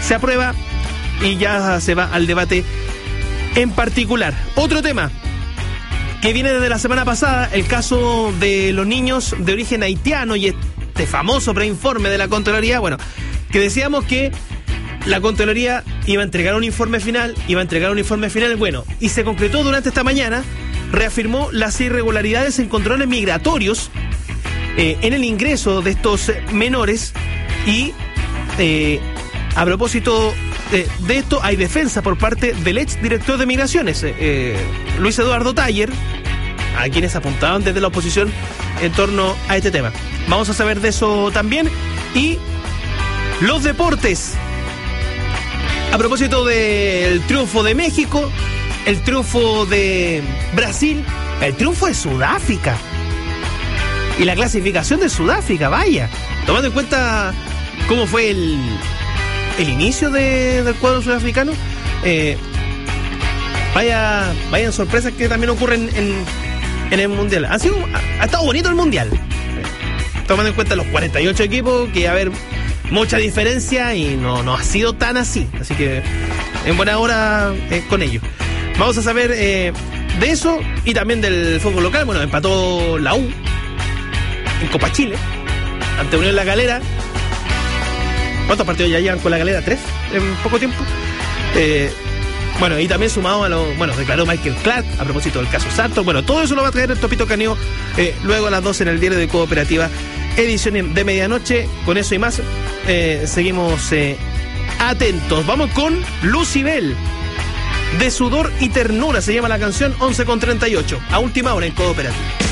se aprueba y ya se va al debate en particular. Otro tema que viene desde la semana pasada, el caso de los niños de origen haitiano y este famoso preinforme de la Contraloría, bueno, que decíamos que la Contraloría iba a entregar un informe final, bueno, y se concretó durante esta mañana, reafirmó las irregularidades en controles migratorios en el ingreso de estos menores y a propósito de esto hay defensa por parte del ex director de Migraciones, Luis Eduardo Taller, a quienes apuntaban desde la oposición en torno a este tema. Vamos a saber de eso también. Y los deportes. A propósito del triunfo de México, el triunfo de Brasil, el triunfo de Sudáfrica y la clasificación de Sudáfrica, vaya, tomando en cuenta cómo fue el inicio del cuadro sudafricano, vayan sorpresas que también ocurren en el Mundial. Ha estado bonito el Mundial, tomando en cuenta los 48 equipos, que va a haber mucha diferencia y no ha sido tan así que en buena hora con ello. Vamos a saber de eso y también del fútbol local. Bueno, empató la U en Copa Chile ante Unión La Calera. ¿Cuántos partidos ya llevan con La Calera? 3 en poco tiempo. Bueno, y también sumado a declaró Michael Clark a propósito del caso Sartor. Bueno, todo eso lo va a traer el Topito Caneo luego a las 12 en el diario de Cooperativa, edición de medianoche. Con eso y más, seguimos atentos. Vamos con Lucibel, De Sudor y Ternura se llama la canción, 11:38, a última hora en Cooperativa.